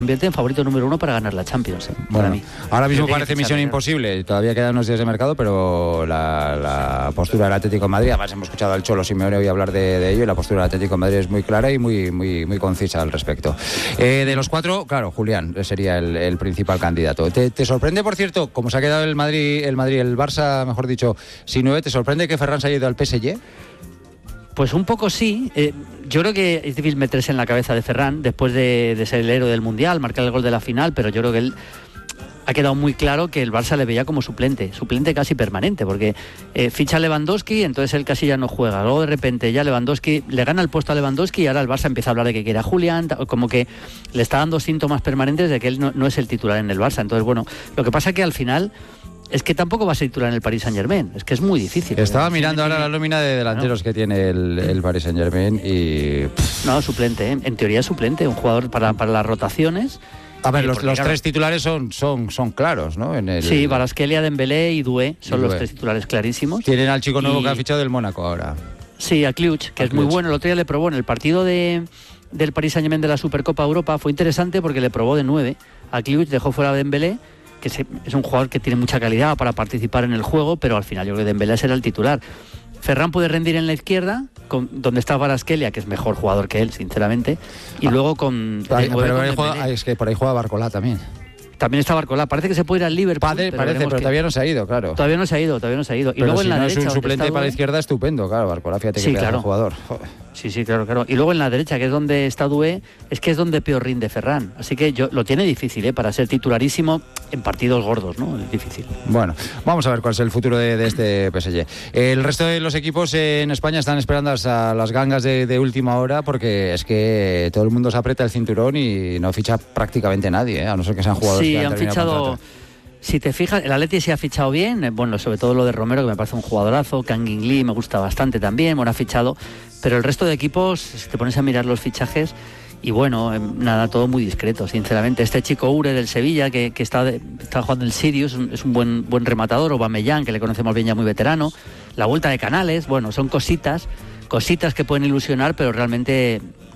convierte en favorito número 1 para ganar la Champions, para mí. Ahora mismo parece misión imposible, todavía quedan unos días de mercado, pero la postura del Atlético de Madrid, además hemos escuchado al Cholo Simeone hoy hablar de ello, y la postura del Atlético de Madrid es muy clara y muy concisa al respecto. De los 4, claro, Julián sería el principal candidato. ¿Te sorprende, por cierto, como se ha quedado el Barça, mejor dicho, sin 9, te sorprende que Ferran se haya ido al PSG? Pues un poco sí. Yo creo que es difícil meterse en la cabeza de Ferran después de ser el héroe del Mundial, marcar el gol de la final, pero yo creo que él ha quedado muy claro que el Barça le veía como suplente casi permanente, porque ficha a Lewandowski, entonces él casi ya no juega. Luego de repente ya Lewandowski le gana el puesto a Lewandowski y ahora el Barça empieza a hablar de que quiere a Julián, como que le está dando síntomas permanentes de que él no es el titular en el Barça. Entonces, bueno, lo que pasa es que al final es que tampoco va a ser titular en el Paris Saint-Germain, es que es muy difícil. Estaba mirando ahora la nómina de delanteros que tiene el Paris Saint-Germain y... No, suplente, en teoría es suplente, un jugador para las rotaciones. A ver, los 3 titulares son claros, ¿no? Sí, Kvaratskhelia, Dembélé y Doué son los 3 titulares clarísimos. Tienen al chico nuevo que ha fichado del Mónaco ahora. Sí, a Kliuch, que es muy bueno. El otro día le probó en el partido del Paris Saint-Germain de la Supercopa Europa, fue interesante porque le probó de 9. A Kliuch dejó fuera a Dembélé, que es un jugador que tiene mucha calidad para participar en el juego, pero al final yo creo que Dembélé será el titular. Ferran puede rendir en la izquierda, donde está Kvaratskhelia, que es mejor jugador que él, sinceramente, y luego con... Es que por ahí juega Barcola también. También está Barcola, parece que se puede ir al Liverpool. Pero todavía no se ha ido, claro. Todavía no se ha ido. Y pero luego si en la no derecha, es un suplente para la izquierda, estupendo, claro, Barcola, fíjate que es un jugador. Sí, claro. Y luego en la derecha, que es donde está Doué, es que es donde peor rinde Ferran. Así que lo tiene difícil, para ser titularísimo en partidos gordos, ¿no? Es difícil. Bueno, vamos a ver cuál es el futuro de este PSG. El resto de los equipos en España están esperando a las gangas de última hora, porque es que todo el mundo se aprieta el cinturón y no ficha prácticamente nadie, a no ser que sean jugadores que han fichado. Si te fijas, el Atleti se ha fichado bien, bueno, sobre todo lo de Romero, que me parece un jugadorazo, Kangin Lee me gusta bastante también, bueno, ha fichado, pero el resto de equipos, si te pones a mirar los fichajes, y bueno, nada, todo muy discreto, sinceramente. Este chico Ure del Sevilla, que está jugando el Sirius, es un buen rematador, Aubameyang, que le conocemos bien, ya muy veterano, la vuelta de Canales, bueno, son cositas que pueden ilusionar, pero realmente,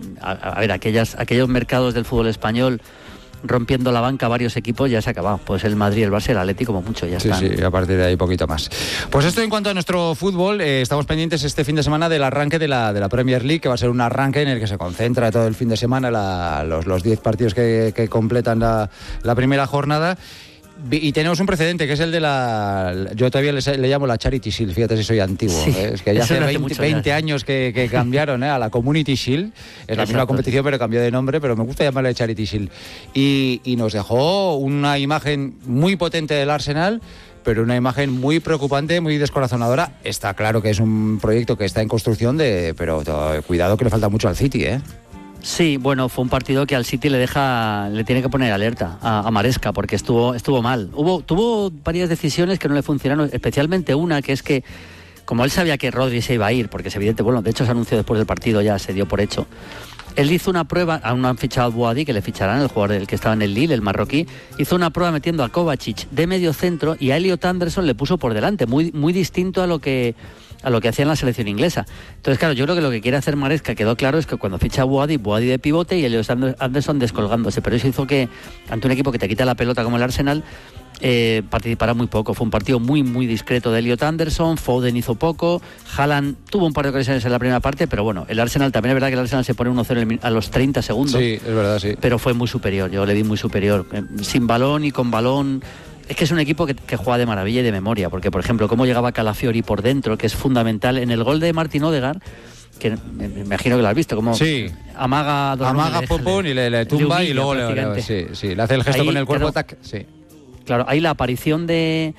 a ver, aquellos mercados del fútbol español rompiendo la banca varios equipos, ya se ha acabado. Pues el Madrid, el Barça, el Atleti como mucho, ya está. Sí, a partir de ahí poquito más. Pues esto en cuanto a nuestro fútbol, estamos pendientes este fin de semana del arranque de la Premier League, que va a ser un arranque en el que se concentra todo el fin de semana los 10 partidos que completan la primera jornada. Y tenemos un precedente, que es el de yo todavía le llamo la Charity Shield, fíjate si soy antiguo. Sí, es que ya hace 20 años que cambiaron a la Community Shield. Es la misma competición, pero cambió de nombre, pero me gusta llamarle Charity Shield. Y nos dejó una imagen muy potente del Arsenal, pero una imagen muy preocupante, muy descorazonadora. Está claro que es un proyecto que está en construcción, pero cuidado que le falta mucho al City, ¿eh? Sí, bueno, fue un partido que al City le tiene que poner alerta a Maresca, porque estuvo mal. Tuvo varias decisiones que no le funcionaron, especialmente una, que es que, como él sabía que Rodri se iba a ir, porque es evidente, bueno, de hecho se anunció después del partido, ya se dio por hecho. Él hizo una prueba, aún no han fichado a Boadi, que le ficharán, el jugador del que estaba en el Lille, el marroquí, hizo una prueba metiendo a Kovacic de medio centro y a Elliot Anderson le puso por delante, muy, muy distinto a lo que hacía en la selección inglesa. Entonces, claro, yo creo que lo que quiere hacer Maresca, quedó claro, es que cuando ficha a Boadi de pivote y Elliot Anderson descolgándose, pero eso hizo que, ante un equipo que te quita la pelota como el Arsenal, participara muy poco. Fue un partido muy, muy discreto de Elliot Anderson, Foden hizo poco, Haaland tuvo un par de ocasiones en la primera parte, pero bueno, el Arsenal, también es verdad que el Arsenal se pone 1-0 a los 30 segundos. Sí, es verdad, sí. Pero fue muy superior, yo le vi muy superior, sin balón y con balón. Es que es un equipo que juega de maravilla y de memoria, porque, por ejemplo, cómo llegaba Calafiori por dentro, que es fundamental en el gol de Martin Odegaard, que me imagino que lo has visto, como amaga Popón y le tumba y luego le hace el gesto ahí, con el cuerpo, claro, claro, ahí la aparición de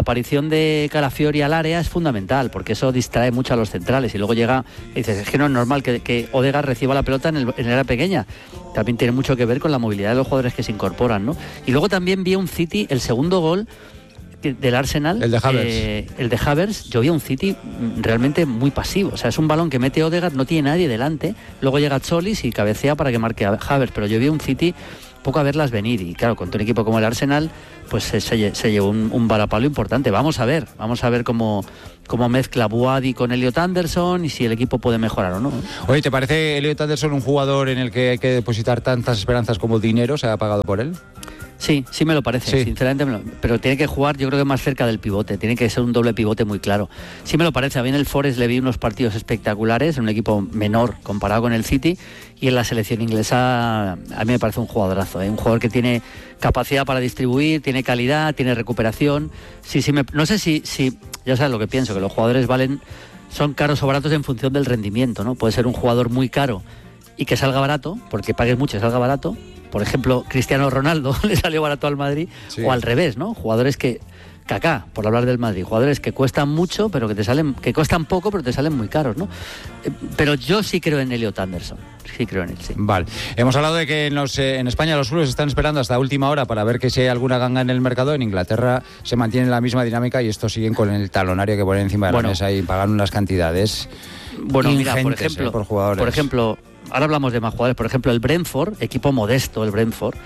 Calafiori al área es fundamental, porque eso distrae mucho a los centrales, y luego llega y dices, es que no es normal que Odegaard reciba la pelota en el área pequeña. También tiene mucho que ver con la movilidad de los jugadores que se incorporan, ¿no? Y luego también vi un City, el segundo gol del Arsenal, el de Havertz, yo vi un City realmente muy pasivo, o sea, es un balón que mete Odegaard, no tiene nadie delante, luego llega Cholis y cabecea para que marque a Havertz, pero yo vi un City poco a verlas venir. Y claro, contra un equipo como el Arsenal, pues se llevó un varapalo importante. Vamos a ver cómo mezcla Buadi con Elliot Anderson y si el equipo puede mejorar o no. Oye, ¿te parece Elliot Anderson un jugador en el que hay que depositar tantas esperanzas como el dinero se ha pagado por él? Sí me lo parece, sí. Sinceramente, pero tiene que jugar, yo creo que más cerca del pivote, tiene que ser un doble pivote muy claro. Sí me lo parece, a mí en el Forest le vi unos partidos espectaculares, en un equipo menor comparado con el City, y en la selección inglesa a mí me parece un jugadorazo, un jugador que tiene capacidad para distribuir, tiene calidad, tiene recuperación. No sé si ya sabes lo que pienso, que los jugadores son caros o baratos en función del rendimiento, ¿no? Puede ser un jugador muy caro y que salga barato, porque pagues mucho y salga barato. Por ejemplo, Cristiano Ronaldo le salió barato al Madrid, o al revés, ¿no? Jugadores Kaká, por hablar del Madrid, jugadores que cuestan mucho, pero que cuestan poco, pero te salen muy caros, ¿no? Pero yo sí creo en Elliot Anderson, sí creo en él, sí. Vale. Hemos hablado de que en España los clubes están esperando hasta última hora para ver que si hay alguna ganga en el mercado. En Inglaterra se mantiene la misma dinámica y estos siguen con el talonario que ponen encima de la mesa y pagan unas cantidades ingentes, mira, por jugadores. Por ejemplo, ahora hablamos de más jugadores, por ejemplo, el Brentford, equipo modesto, el Brentford,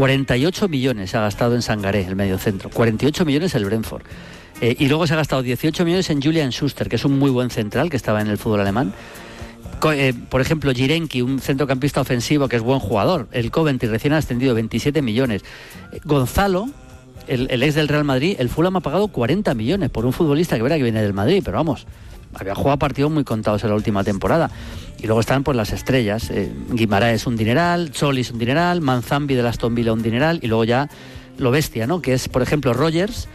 48 millones ha gastado en Sangaré, el mediocentro. 48 millones el Brentford. Y luego se ha gastado 18 millones en Julian Schuster, que es un muy buen central, que estaba en el fútbol alemán. Por ejemplo, Jirenki, un centrocampista ofensivo que es buen jugador. El Coventry, recién ascendido, 27 millones. Gonzalo, el ex del Real Madrid, el Fulham ha pagado 40 millones por un futbolista que viene del Madrid, pero vamos, había jugado partidos muy contados en la última temporada. Y luego están pues las estrellas, Guimaraes un dineral, Solis un dineral, Manzambi del Aston Villa un dineral, y luego ya lo bestia, ¿no? Que es, por ejemplo, Rodgers,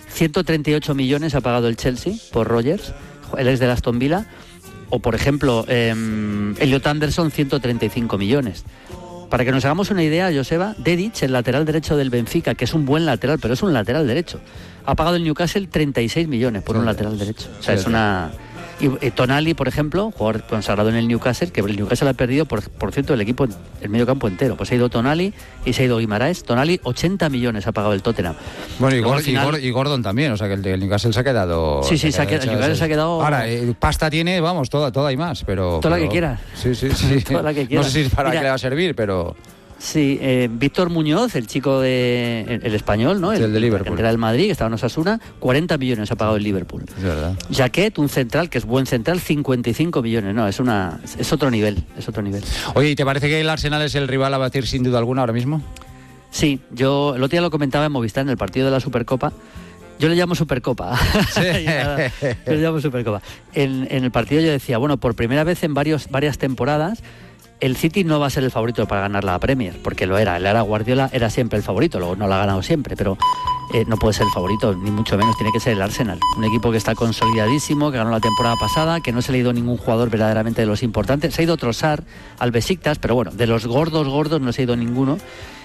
138 millones ha pagado el Chelsea por Rodgers, el ex del Aston Villa, o por ejemplo, Elliot Anderson, 135 millones. Para que nos hagamos una idea, Joseba, Dedic, el lateral derecho del Benfica, que es un buen lateral, pero es un lateral derecho, ha pagado el Newcastle 36 millones por un lateral derecho. O sea, es una... Y Tonali, por ejemplo, jugador consagrado en el Newcastle, que el Newcastle ha perdido, por cierto, el medio campo entero. Pues ha ido Tonali y se ha ido Guimaraes. Tonali, 80 millones ha pagado el Tottenham. Bueno, y Gordon también, o sea que el Newcastle se ha quedado... Sí, el Newcastle se ha quedado... Ahora, pasta tiene, vamos, toda y más, pero... Toda la que quieras. Sí. Toda la que quieras. No sé si para qué le va a servir, pero... Sí, Víctor Muñoz, el chico el español, ¿no? El de Liverpool. Que era del Madrid, que estaba en Osasuna, 40 millones ha pagado el Liverpool. Es verdad. Jaquet, un central, que es buen central, 55 millones. No, es otro nivel, Oye, ¿y te parece que el Arsenal es el rival a batir sin duda alguna ahora mismo? Sí, yo el otro día lo comentaba en Movistar, en el partido de la Supercopa. Yo le llamo Supercopa. Sí. Yo le llamo Supercopa. En el partido yo decía, bueno, por primera vez en varias temporadas, el City no va a ser el favorito para ganar la Premier, porque lo era. El era Guardiola era siempre el favorito, luego no lo ha ganado siempre, pero no puede ser el favorito, ni mucho menos, tiene que ser el Arsenal. Un equipo que está consolidadísimo, que ganó la temporada pasada, que no se le ha ido ningún jugador verdaderamente de los importantes. Se ha ido Trossard al Besiktas, pero bueno, de los gordos no se ha ido ninguno.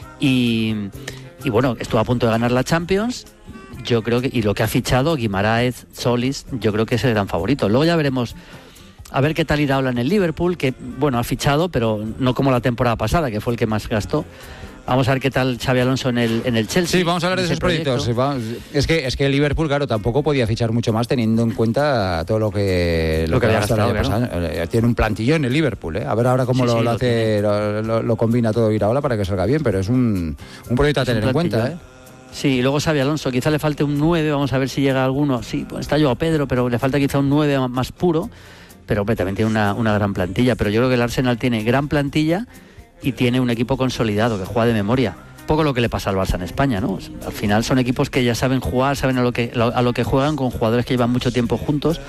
Y bueno, estuvo a punto de ganar la Champions. Yo creo que, y lo que ha fichado, Guimaraes, Solis, yo creo que es el gran favorito. Luego ya veremos a ver qué tal Iraola en el Liverpool, que bueno, ha fichado, pero no como la temporada pasada, que fue el que más gastó. Vamos a ver qué tal Xabi Alonso en el Chelsea. Sí, vamos a hablar de esos proyectos. Es que el Liverpool, claro, tampoco podía fichar mucho más teniendo en cuenta todo lo que había gastado. Tiene un plantillón el Liverpool, ¿eh? A ver ahora cómo lo hace, lo combina todo Iraola para que salga bien, pero es un proyecto a tener en cuenta, ¿eh? Sí, y luego Xabi Alonso, quizá le falte un 9, vamos a ver si llega alguno. Sí, pues está Joao Pedro, pero le falta quizá un 9 más puro. Pero hombre, también tiene una gran plantilla. Pero yo creo que el Arsenal tiene gran plantilla y tiene un equipo consolidado que juega de memoria. Poco lo que le pasa al Barça en España, ¿no? Al final son equipos que ya saben jugar, saben a lo que juegan, con jugadores que llevan mucho tiempo juntos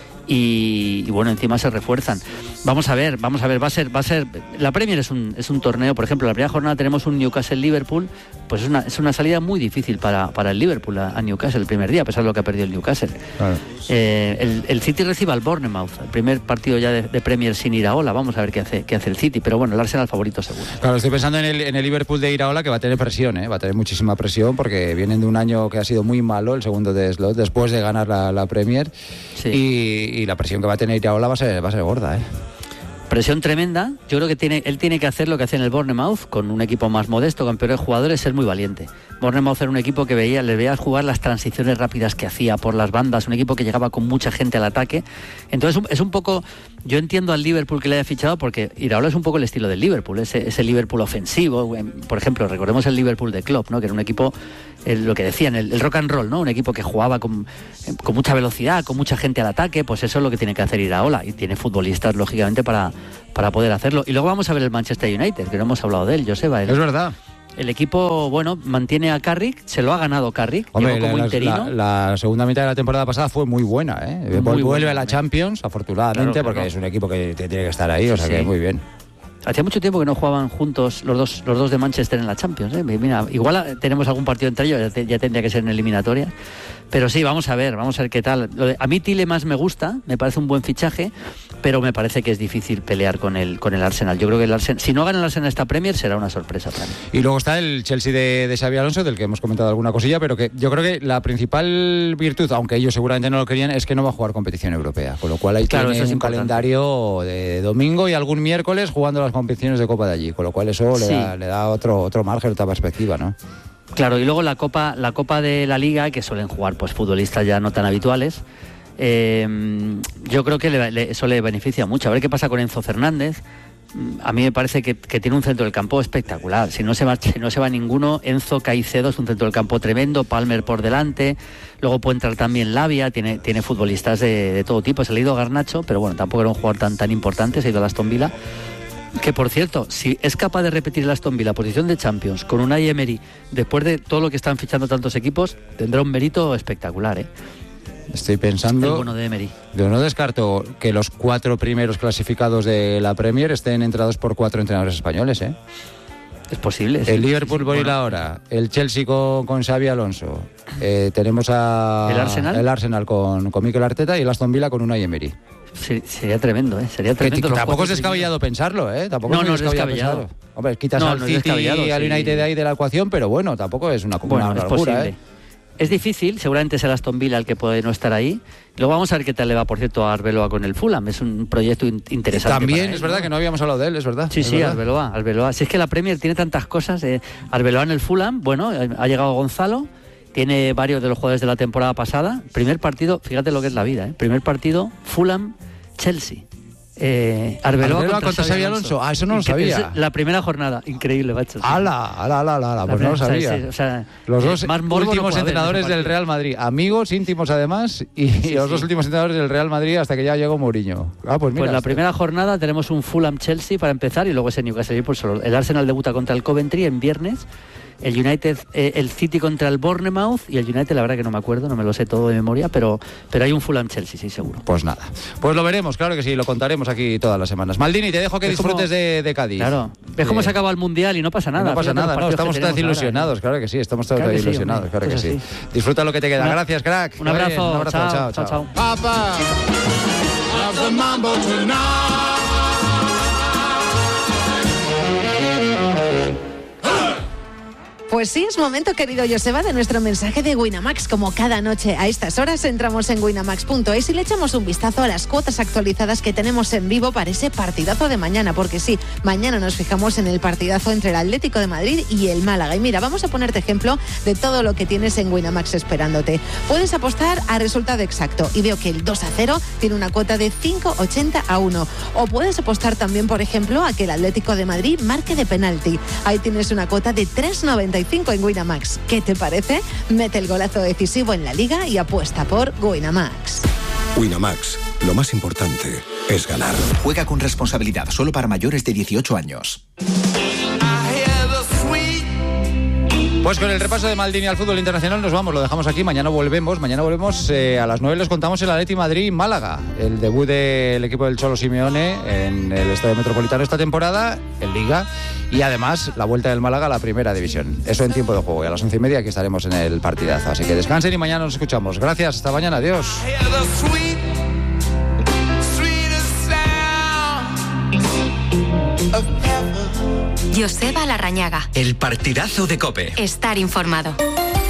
y bueno, encima se refuerzan. Vamos a ver, va a ser la Premier es un torneo, por ejemplo, la primera jornada tenemos un Newcastle-Liverpool, pues es una salida muy difícil para el Liverpool a Newcastle el primer día, a pesar de lo que ha perdido el Newcastle. Claro. El City recibe al Bournemouth, el primer partido ya de Premier sin Iraola. Vamos a ver qué hace el City, pero bueno, el Arsenal favorito seguro. Claro, estoy pensando en el Liverpool de Iraola, que va a tener presión, va a tener muchísima presión, porque vienen de un año que ha sido muy malo, el segundo de Slot, después de ganar la Premier, sí. Y la presión que va a tener Iraola va a ser gorda, presión tremenda. Yo creo que él tiene que hacer lo que hace en el Bournemouth, con un equipo más modesto, con peores jugadores, ser muy valiente. Bournemouth era un equipo que le veías jugar las transiciones rápidas que hacía por las bandas, un equipo que llegaba con mucha gente al ataque. Entonces es un poco, yo entiendo al Liverpool que le haya fichado, porque Iraola es un poco el estilo del Liverpool, ese Liverpool ofensivo. Por ejemplo, recordemos el Liverpool de Klopp, ¿no? Que era un equipo, lo que decían, el rock and roll, ¿no? Un equipo que jugaba con mucha velocidad, con mucha gente al ataque. Pues eso es lo que tiene que hacer Iraola, y tiene futbolistas lógicamente para poder hacerlo. Y luego vamos a ver el Manchester United, que no hemos hablado de él, Joseba. Es verdad. El equipo, bueno, mantiene a Carrick, se lo ha ganado Carrick. Hombre, como interino. La segunda mitad de la temporada pasada fue muy buena, ¿eh? Vuelve a la Champions, afortunadamente, claro, porque es un equipo que tiene que estar ahí, o sea que muy bien. Hacía mucho tiempo que no jugaban juntos los dos de Manchester en la Champions, ¿eh? Mira, igual tenemos algún partido entre ellos, ya tendría que ser en eliminatoria. Pero sí, vamos a ver qué tal. A mí Tielemans me gusta, me parece un buen fichaje, pero me parece que es difícil pelear con el Arsenal. Yo creo que el Arsenal, si no gana el Arsenal esta Premier, será una sorpresa para mí. Y luego está el Chelsea de Xabi Alonso, del que hemos comentado alguna cosilla, pero que yo creo que la principal virtud, aunque ellos seguramente no lo querían, es que no va a jugar competición europea. Con lo cual ahí tiene un calendario de domingo y algún miércoles jugando las competiciones de Copa de allí. Con lo cual eso le da otro margen, otra perspectiva, ¿no? Claro, y luego la Copa de la Liga, que suelen jugar pues futbolistas ya no tan habituales. Yo creo que eso le beneficia mucho. A ver qué pasa con Enzo Fernández. A mí me parece que tiene un centro del campo espectacular. Si no se va ninguno, Enzo, Caicedo es un centro del campo tremendo, Palmer por delante, luego puede entrar también Lavia, tiene futbolistas de todo tipo. Se le ha ido Garnacho, pero bueno, tampoco era un jugador tan importante, se ha ido a Aston Villa. Que por cierto, si es capaz de repetir el Aston Villa posición de Champions con Unai Emery, después de todo lo que están fichando tantos equipos, tendrá un mérito espectacular, ¿eh? Estoy pensando, el bueno de Emery. Yo no descarto que los 4 primeros clasificados de la Premier estén entrados por 4 entrenadores españoles, ¿eh? Es posible. El Liverpool por ir ahora, el Chelsea con Xabi Alonso, tenemos el Arsenal con Mikel Arteta y el Aston Villa con Unai Emery. Sí, sería tremendo, ¿eh? Sería tremendo. Tampoco es descabellado pensarlo, ¿eh? Tampoco no es descabellado. Hombre, quitas al City y al United de ahí de la ecuación, pero bueno, tampoco es una locura, ¿eh? Es difícil, seguramente es el Aston Villa el que puede no estar ahí. Luego vamos a ver qué tal le va, por cierto, a Arbeloa con el Fulham. Es un proyecto interesante. También él, es verdad, ¿no? Que no habíamos hablado de él, es verdad. Sí, Arbeloa. Si es que la Premier tiene tantas cosas. Arbeloa en el Fulham, bueno, ha llegado Gonzalo. Tiene varios de los jugadores de la temporada pasada. Primer partido, fíjate lo que es la vida, ¿eh? Primer partido, Fulham-Chelsea. Arbeloa contra Xabi Alonso. Eso no lo sabía. La primera jornada, increíble, macho. ¡Hala! Pues no lo sabía. Sí, o sea, los dos últimos entrenadores del Real Madrid, amigos íntimos además, y los dos últimos entrenadores del Real Madrid hasta que ya llegó Mourinho. Pues mira. Pues la primera jornada tenemos un Fulham-Chelsea para empezar, y luego ese Newcastle. El Arsenal debuta contra el Coventry en viernes. El United, el City contra el Bournemouth, y el United, la verdad que no me acuerdo, no me lo sé todo de memoria, pero hay un Fulham-Chelsea, sí, seguro. Pues nada, pues lo veremos, claro que sí, lo contaremos aquí todas las semanas. Maldini, te dejo que disfrutes de Cádiz. Claro, ves cómo se acaba el Mundial y no pasa nada. No pasa nada, estamos todos ilusionados, claro que sí, estamos todos ilusionados, claro que sí. Disfruta lo que te queda, gracias, crack. Un abrazo, chao. Papa, Pues sí, es momento, querido Joseba, de nuestro mensaje de Winamax. Como cada noche a estas horas entramos en winamax.es y le echamos un vistazo a las cuotas actualizadas que tenemos en vivo para ese partidazo de mañana, porque sí, mañana nos fijamos en el partidazo entre el Atlético de Madrid y el Málaga. Y mira, vamos a ponerte ejemplo de todo lo que tienes en Winamax esperándote. Puedes apostar a resultado exacto y veo que el 2-0 tiene una cuota de 5,80-1. O puedes apostar también, por ejemplo, a que el Atlético de Madrid marque de penalti. Ahí tienes una cuota de 3,95 en Winamax. ¿Qué te parece? Mete el golazo decisivo en la Liga y apuesta por Winamax. Winamax, lo más importante es ganar. Juega con responsabilidad, solo para mayores de 18 años. Pues con el repaso de Maldini al fútbol internacional nos vamos, lo dejamos aquí, mañana volvemos a las 9 les contamos el Atleti Madrid-Málaga, el debut del equipo del Cholo Simeone en el Estadio Metropolitano esta temporada, en Liga, y además la vuelta del Málaga a la primera división. Eso en tiempo de juego, y a las 11:30 aquí estaremos en el partidazo, así que descansen y mañana nos escuchamos. Gracias, hasta mañana, adiós. Joseba Larrañaga. El partidazo de COPE. Estar informado.